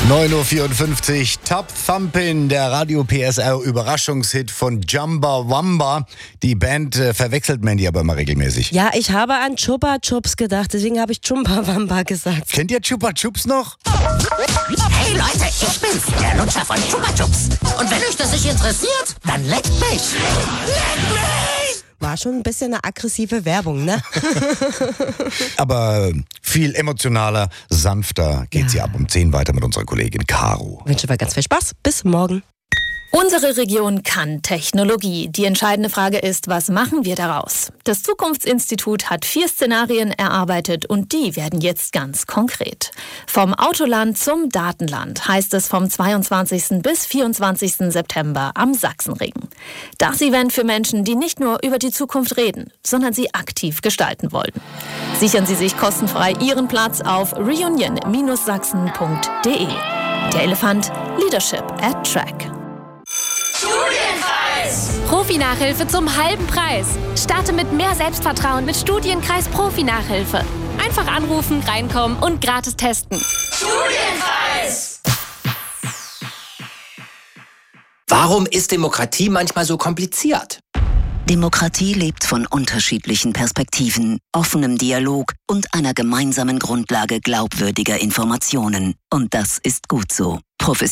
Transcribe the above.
9.54 Uhr, Top Thumpin', der Radio PSR Überraschungshit von Jumba Wamba. Die Band verwechselt Mandy aber immer regelmäßig. Ja, ich habe an Chupa Chups gedacht, deswegen habe ich Jumba Wamba gesagt. Kennt ihr Chupa Chups noch? Hey Leute, ich bin's, der Lutscher von Chupa Chups. Und wenn euch das nicht interessiert, dann leckt mich. Leckt mich! War schon ein bisschen eine aggressive Werbung, ne? Aber viel emotionaler, sanfter geht sie ab um 10 weiter mit unserer Kollegin Caro. Wünsche mir ganz viel Spaß. Bis morgen. Unsere Region kann Technologie. Die entscheidende Frage ist, was machen wir daraus? Das Zukunftsinstitut hat 4 Szenarien erarbeitet und die werden jetzt ganz konkret. Vom Autoland zum Datenland heißt es vom 22. bis 24. September am Sachsenring. Das Event für Menschen, die nicht nur über die Zukunft reden, sondern sie aktiv gestalten wollen. Sichern Sie sich kostenfrei Ihren Platz auf reunion-sachsen.de. Der Elefant, Leadership at Track. Studienkreis! Profi-Nachhilfe zum halben Preis. Starte mit mehr Selbstvertrauen mit Studienkreis Profi-Nachhilfe. Einfach anrufen, reinkommen und gratis testen. Studienkreis! Warum ist Demokratie manchmal so kompliziert? Demokratie lebt von unterschiedlichen Perspektiven, offenem Dialog und einer gemeinsamen Grundlage glaubwürdiger Informationen. Und das ist gut so.